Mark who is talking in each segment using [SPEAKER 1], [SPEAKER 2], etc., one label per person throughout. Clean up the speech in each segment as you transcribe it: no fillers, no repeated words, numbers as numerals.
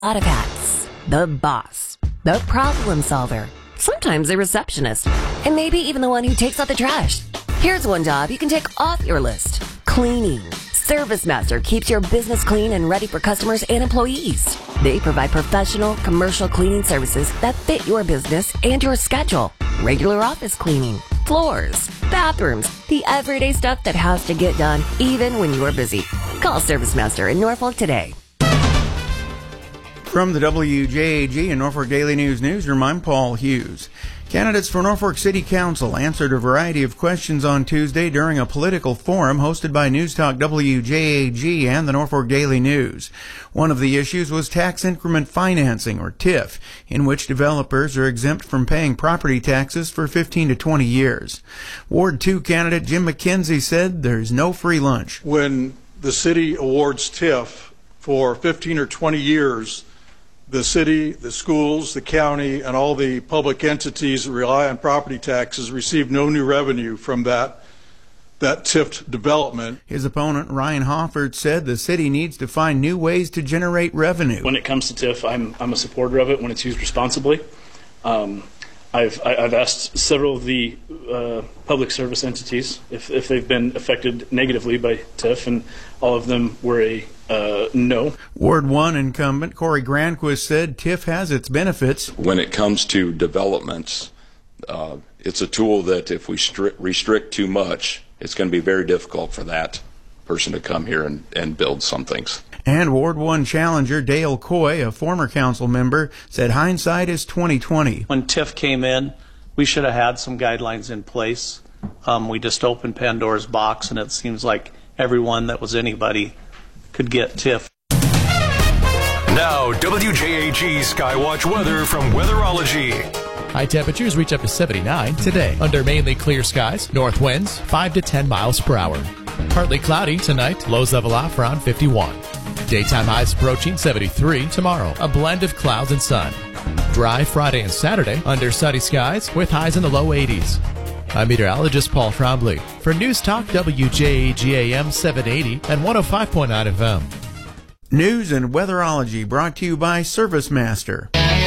[SPEAKER 1] Autocats, the boss, the problem solver, sometimes a receptionist, and maybe even the one who takes out the trash. Here's one job you can take off your list. Cleaning. ServiceMaster keeps your business clean and ready for customers and employees. They provide professional, commercial cleaning services that fit your business and your schedule. Regular office cleaning, floors, bathrooms, the everyday stuff that has to get done even when you're busy. Call ServiceMaster in Norfolk today.
[SPEAKER 2] From the WJAG and Norfolk Daily News newsroom, I'm Paul Hughes. Candidates for Norfolk City Council answered a variety of questions on Tuesday during a political forum hosted by News Talk WJAG and the Norfolk Daily News. One of the issues was tax increment financing, or TIF, in which developers are exempt from paying property taxes for 15 to 20 years. Ward 2 candidate Jim McKenzie said there's no free lunch.
[SPEAKER 3] When the city awards TIF for 15 or 20 years, the city, the schools, the county, and all the public entities that rely on property taxes receive no new revenue from that TIF development. His opponent, Ryan Hofford, said the city needs to find new ways to generate revenue.
[SPEAKER 4] When it comes to TIF, I'm a supporter of it when it's used responsibly. I've asked several of the public service entities if they've been affected negatively by TIF, and all of them were a no.
[SPEAKER 2] Ward 1 incumbent Corey Granquist said TIF has its benefits.
[SPEAKER 5] When it comes to developments, it's a tool that if we restrict too much, it's going to be very difficult for that person to come here and build some things.
[SPEAKER 2] And Ward 1 challenger Dale Coy, a former council member, said hindsight is 2020.
[SPEAKER 6] When TIF came in, we should have had some guidelines in place. We just opened Pandora's box, and it seems like everyone that was anybody could get TIF.
[SPEAKER 7] Now, WJAG Skywatch weather from Weatherology.
[SPEAKER 8] High temperatures reach up to 79 today. Under mainly clear skies, north winds 5 to 10 miles per hour. Partly cloudy tonight, lows level off around 51. Daytime highs approaching 73 tomorrow, a blend of clouds and sun. Dry Friday and Saturday, under sunny skies with highs in the low 80s. I'm meteorologist Paul Trombley for News Talk WJAG AM 780 and 105.9 FM.
[SPEAKER 2] News and Weatherology brought to you by ServiceMaster.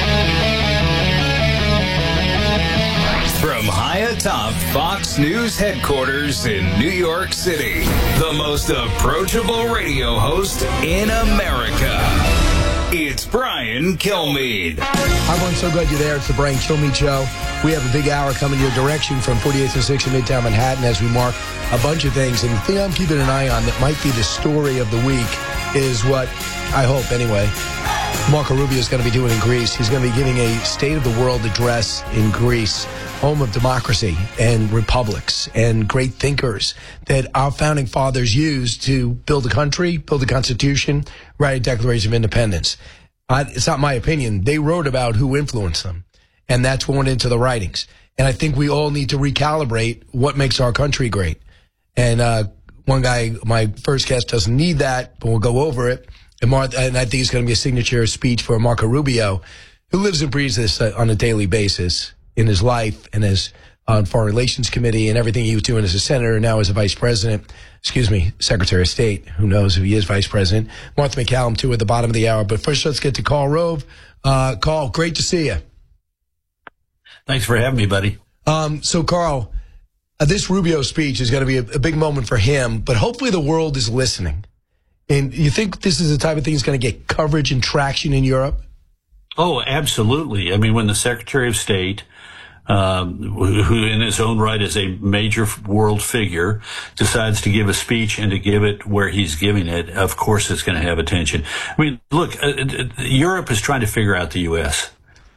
[SPEAKER 9] From high atop Fox News headquarters in New York City, the most approachable radio host in America. It's Brian Kilmeade.
[SPEAKER 10] Everyone, so glad you're there. It's the Brian Kilmeade Show. We have a big hour coming your direction from 48th and 6th in Midtown Manhattan as we mark a bunch of things. And the thing I'm keeping an eye on that might be the story of the week is what, I hope anyway, Marco Rubio is going to be doing in Greece. He's going to be giving a State of the World address in Greece, home of democracy and republics and great thinkers that our founding fathers used to build a country, build a constitution, write a Declaration of Independence. It's not my opinion. They wrote about who influenced them, and that's what went into the writings. And I think we all need to recalibrate what makes our country great. And one guy, my first guest, doesn't need that, but we'll go over it. And I think it's going to be a signature speech for Marco Rubio, who lives and breathes this on a daily basis in his life and as on Foreign Relations Committee and everything he was doing as a senator and now as a vice president, Secretary of State. Who knows if he is vice president. Martha McCallum, too, at the bottom of the hour. But first, let's get to Karl Rove. Karl, great to see you.
[SPEAKER 11] Thanks for having me, buddy.
[SPEAKER 10] So, Karl, this Rubio speech is going to be a big moment for him, but hopefully the world is listening. And you think this is the type of thing that's going to get coverage and traction in Europe?
[SPEAKER 11] Oh, absolutely. I mean, when the Secretary of State, who in his own right is a major world figure, decides to give a speech and to give it where he's giving it, of course it's going to have attention. I mean, look, Europe is trying to figure out the U.S.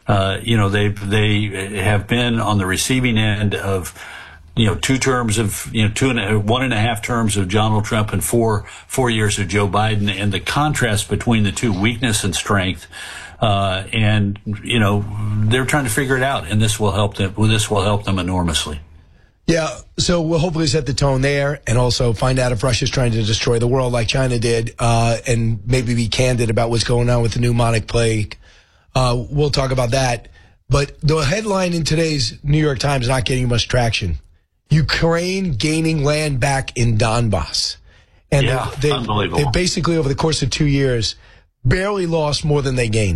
[SPEAKER 11] They have been on the receiving end of 2 terms of, 1.5 terms of Donald Trump and four years of Joe Biden, and the contrast between the two, weakness and strength. And they're trying to figure it out, and this will help them. This will help them enormously.
[SPEAKER 10] Yeah, so we'll hopefully set the tone there, and also find out if Russia's trying to destroy the world like China did, and maybe be candid about what's going on with the pneumonic plague. We'll talk about that. But the headline in today's New York Times is not getting much traction. Ukraine gaining land back in Donbass. And
[SPEAKER 11] unbelievable.
[SPEAKER 10] they basically, over the course of 2 years, barely lost more than they gained.